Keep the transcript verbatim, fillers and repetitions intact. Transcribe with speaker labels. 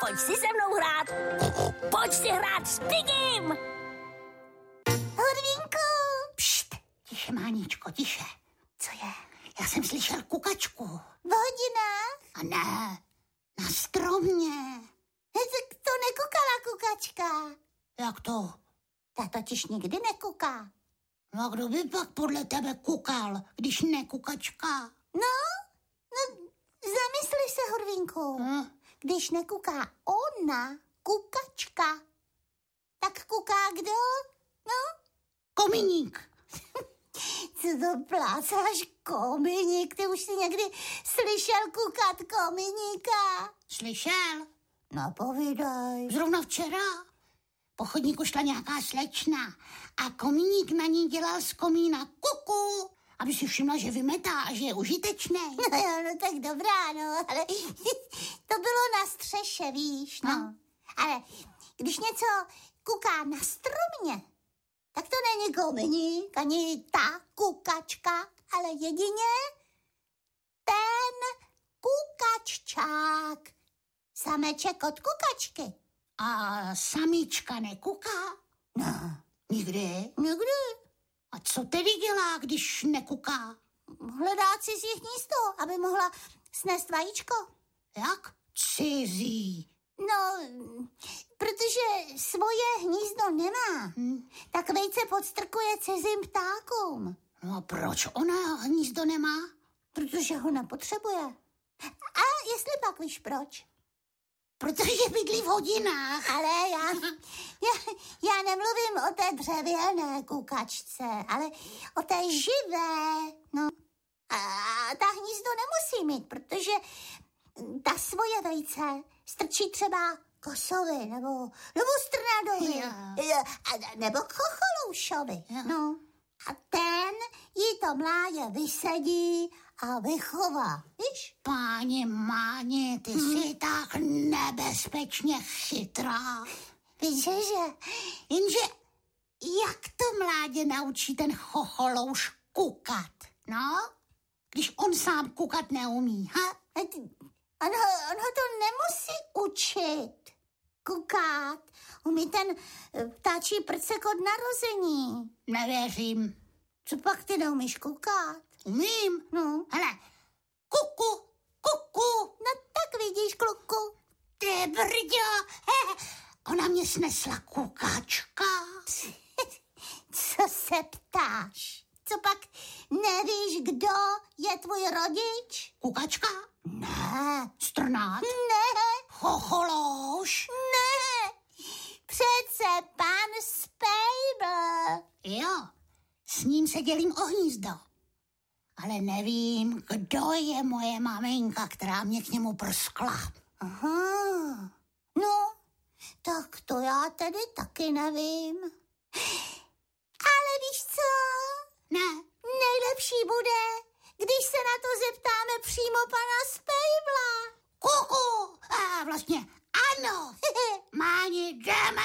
Speaker 1: pojď si se mnou hrát. Pojď si hrát s Pigim.
Speaker 2: Hurvínku.
Speaker 3: Pšt, tiše, Máničko, tiše.
Speaker 2: Co je?
Speaker 3: Já jsem slyšel kukačku.
Speaker 2: V hodinách?
Speaker 3: A ne, na stromě.
Speaker 2: Tak to nekukala kukačka.
Speaker 3: Jak to?
Speaker 2: Ta totiž nikdy nekuká.
Speaker 3: No a kdo by pak podle tebe kukal, když ne kukačka?
Speaker 2: No, no zamysli se, Hurvínku.
Speaker 3: Hm?
Speaker 2: Když nekuká ona, kukačka, tak kuká kdo? No?
Speaker 3: Kominík.
Speaker 2: Co to plácáš, kominík? Ty už jsi někdy slyšel kukat kominíka?
Speaker 3: Slyšel?
Speaker 2: No, povídej.
Speaker 3: Zrovna včera po chodníku šla nějaká slečna a kominík na ní dělal z komína kuku, aby si všimla, že vymetá a že je užitečný.
Speaker 2: No jo, no tak dobrá, no, ale to bylo na střeše, víš, no.
Speaker 3: no.
Speaker 2: Ale když něco kuká na stromě, tak to není kominík, ani ta kukačka, ale jedině ten kukaččák. Sameček od kukačky.
Speaker 3: A samička nekuká?
Speaker 2: No,
Speaker 3: Nikdy.
Speaker 2: někdy.
Speaker 3: A co tedy dělá, když nekuká?
Speaker 2: Hledá cizí hnízdo, aby mohla snést vajíčko.
Speaker 3: Jak? Cizí.
Speaker 2: No, protože svoje hnízdo nemá,
Speaker 3: Hm?
Speaker 2: tak vejce podstrkuje cizím ptákům,
Speaker 3: No a proč ona hnízdo nemá?
Speaker 2: protože ho nepotřebuje. A jestli pak víš proč?
Speaker 3: Protože bydlí v hodinách.
Speaker 2: Ale já, já, já nemluvím o té dřevěné kukačce, ale o té živé. No. A ta hnízdo nemusí mít, protože ta svoje vejce strčí třeba kosovi nebo, nebo strnadovi,
Speaker 3: Jo.
Speaker 2: a- nebo chocholoušovi.
Speaker 3: Jo.
Speaker 2: No. A ten jí to mládě vysedí a vychová. Víš?
Speaker 3: Páně Máně, ty
Speaker 2: Hmm.
Speaker 3: jsi tak nebezpečně chytrá.
Speaker 2: Víš, že?
Speaker 3: Jenže jak to mládě naučí ten chocholouš kukat, no? Když on sám kukat neumí, ha?
Speaker 2: On ho, on ho to nemusí učit. Kukat. Umí ten eh, ptáčí prcek od narození.
Speaker 3: Nevěřím.
Speaker 2: Co pak ty neumíš kukat?
Speaker 3: Umím.
Speaker 2: No,
Speaker 3: Hele, kuku, kuku,
Speaker 2: no tak vidíš, kluku.
Speaker 3: ty brďo, he, ona mě snesla kukačka.
Speaker 2: Co se ptáš? Co pak nevíš, kdo je tvůj rodič?
Speaker 3: Kukačka?
Speaker 2: Ne,
Speaker 3: Strnát?
Speaker 2: ne,
Speaker 3: Chocholouš?
Speaker 2: ne. Přece pan Spejbl.
Speaker 3: Jo, s ním se dělím o hnízdo. Ale nevím, kdo je moje maminka, která mě k němu prskla.
Speaker 2: Aha, no, tak to já tedy taky nevím. Ale víš co?
Speaker 3: Ne,
Speaker 2: Nejlepší bude, když se na to zeptáme přímo pana Spejbla.
Speaker 3: kuku, a vlastně ano. Máni, jdeme.